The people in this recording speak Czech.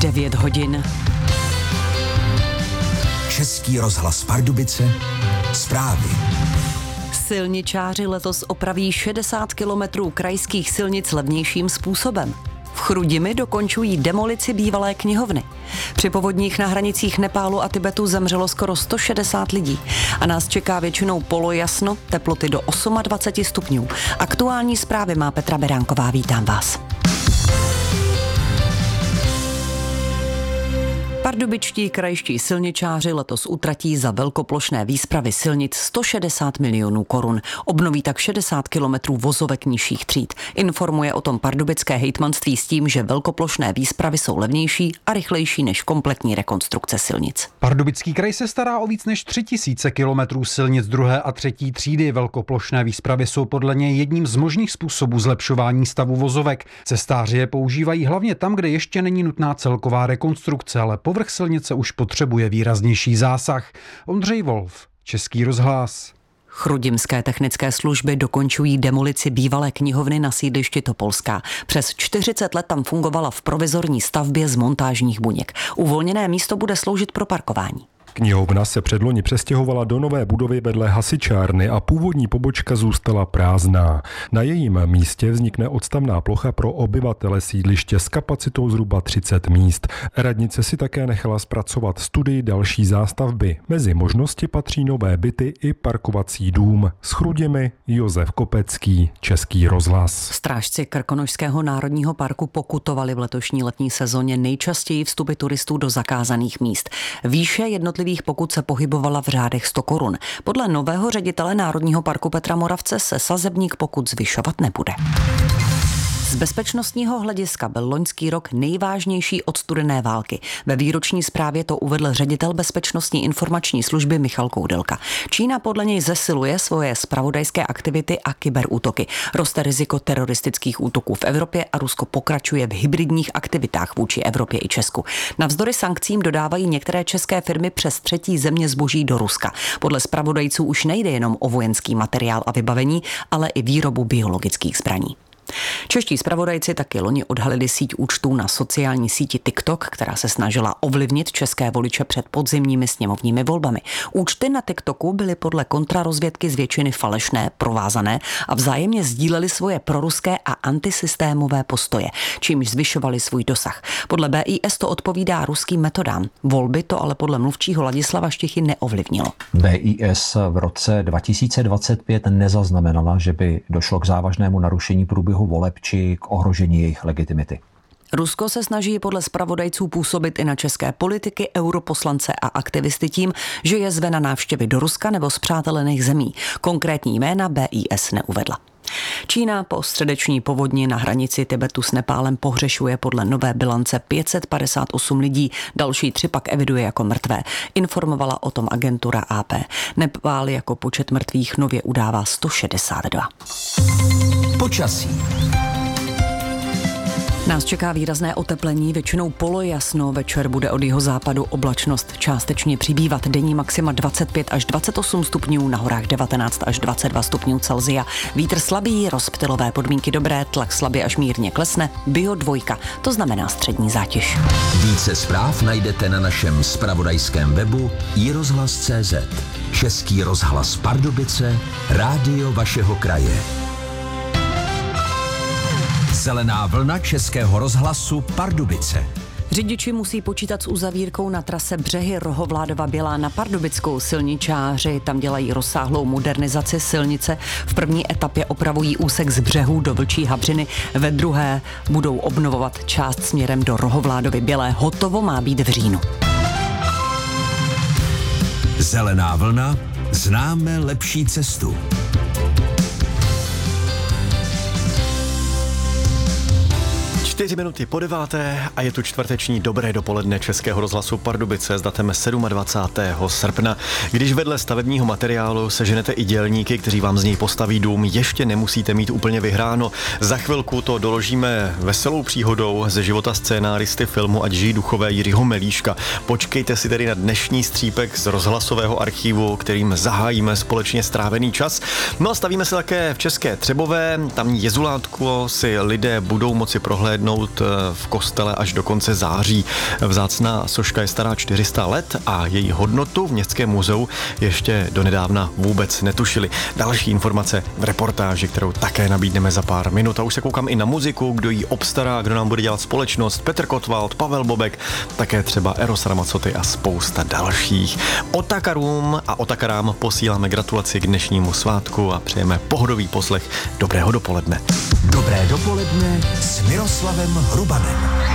9 hodin. Český rozhlas Pardubice, zprávy. Silničáři letos opraví 60 kilometrů krajských silnic levnějším způsobem. V Chrudimi dokončují demolici bývalé knihovny. Při povodních na hranicích Nepálu a Tibetu zemřelo skoro 160 lidí. A nás čeká většinou polojasno, teploty do 28 stupňů. Aktuální zprávy má Petra Beránková, vítám vás. Pardubičtí krajští silničáři letos utratí za velkoplošné výspravy silnic 160 milionů korun. Obnoví tak 60 kilometrů vozovek nižších tříd. Informuje o tom pardubické hejtmanství s tím, že velkoplošné výspravy jsou levnější a rychlejší než kompletní rekonstrukce silnic. Pardubický kraj se stará o víc než 3000 kilometrů silnic 2. a 3. třídy. Velkoplošné výspravy jsou podle něj jedním z možných způsobů zlepšování stavu vozovek. Cestáři je používají hlavně tam, kde ještě není nutná celková rekonstrukce, ale povrch silnice už potřebuje výraznější zásah. Ondřej Wolf, Český rozhlas. Chrudimské technické služby dokončují demolici bývalé knihovny na sídlišti Topolská. Přes 40 let tam fungovala v provizorní stavbě z montážních buněk. Uvolněné místo bude sloužit pro parkování. Knihovna se předloni přestěhovala do nové budovy vedle hasičárny a původní pobočka zůstala prázdná. Na jejím místě vznikne odstavná plocha pro obyvatele sídliště s kapacitou zhruba 30 míst. Radnice si také nechala zpracovat studii další zástavby. Mezi možnosti patří nové byty i parkovací dům. S Chrudimi Josef Kopecký, Český rozhlas. Strážci Krkonošského národního parku pokutovali v letošní letní sezóně nejčastěji vstupy turistů do zakázaných míst. Výše jednotlivých pokut se pohybovala v řádech 100 korun. Podle nového ředitele Národního parku Petra Moravce se sazebník pokut zvyšovat nebude. Z bezpečnostního hlediska byl loňský rok nejvážnější od studené války. Ve výroční zprávě to uvedl ředitel Bezpečnostní informační služby Michal Koudelka. Čína podle něj zesiluje svoje zpravodajské aktivity a kyberútoky. Roste riziko teroristických útoků v Evropě a Rusko pokračuje v hybridních aktivitách vůči Evropě i Česku. Navzdory sankcím dodávají některé české firmy přes třetí země zboží do Ruska. Podle zpravodajců už nejde jenom o vojenský materiál a vybavení, ale i výrobu biologických zbraní. Čeští zpravodajci taky loni odhalili síť účtů na sociální síti TikTok, která se snažila ovlivnit české voliče před podzimními sněmovními volbami. Účty na TikToku byly podle kontrarozvědky z většiny falešné, provázané a vzájemně sdíleli svoje proruské a antisystémové postoje, čímž zvyšovali svůj dosah. Podle BIS to odpovídá ruským metodám. Volby to ale podle mluvčího Ladislava Štichy neovlivnilo. BIS v roce 2025 nezaznamenala, že by došlo k závažnému narušení průběhu voleb či k ohrožení jejich legitimity. Rusko se snaží podle zpravodajců působit i na české politiky, europoslance a aktivisty tím, že je zve na návštěvy do Ruska nebo spřátelených zemí. Konkrétní jména BIS neuvedla. Čína po středeční povodni na hranici Tibetu s Nepálem pohřešuje podle nové bilance 558 lidí, další 3 pak eviduje jako mrtvé. Informovala o tom agentura AP. Nepál jako počet mrtvých nově udává 162. Počasí. Nás čeká výrazné oteplení, většinou polojasno, večer bude od jihozápadu oblačnost částečně přibývat, denní maxima 25 až 28 stupňů, na horách 19 až 22 stupňů Celsia. Vítr slabý, rozptylové podmínky dobré, tlak slabě až mírně klesne, Bio 2, to znamená střední zátěž. Více zpráv najdete na našem zpravodajském webu iRozhlas.cz. Český rozhlas Pardubice, rádio vašeho kraje. Zelená vlna Českého rozhlasu Pardubice. Řidiči musí počítat s uzavírkou na trase Břehy Rohovládova Bělá na Pardubickou. Silničáři tam dělají rozsáhlou modernizaci silnice. V první etapě opravují úsek z Břehů do Vlčí Habřiny, ve druhé budou obnovovat část směrem do Rohovládovy Bělé. Hotovo má být v říjnu. Zelená vlna, známe lepší cestu. 4 minuty po 9. a je tu čtvrteční dobré dopoledne Českého rozhlasu Pardubice s datem 27. srpna. Když vedle stavebního materiálu seženete i dělníky, kteří vám z něj postaví dům, ještě nemusíte mít úplně vyhráno. Za chvilku to doložíme veselou příhodou ze života scénáristy filmu Ať žijí duchové Jiřího Melíška. Počkejte si tedy na dnešní střípek z rozhlasového archivu, kterým zahájíme společně strávený čas. No a stavíme se také v České Třebové, tamní jezulátko si lidé budou moci prohlédnout vyzvednout v kostele až do konce září. Vzácná soška je stará 400 let a její hodnotu v Městském muzeu ještě donedávna vůbec netušili. Další informace v reportáži, kterou také nabídneme za pár minut. A už se koukám i na muziku, kdo ji obstará, kdo nám bude dělat společnost. Petr Kotwald, Pavel Bobek, také třeba Eros Ramazzotti a spousta dalších. Otakarům a otakarám posíláme gratulaci k dnešnímu svátku a přejeme pohodový poslech. Dobrého dopoledne. Dobré dopoledne s Miroslavem Hrubanem.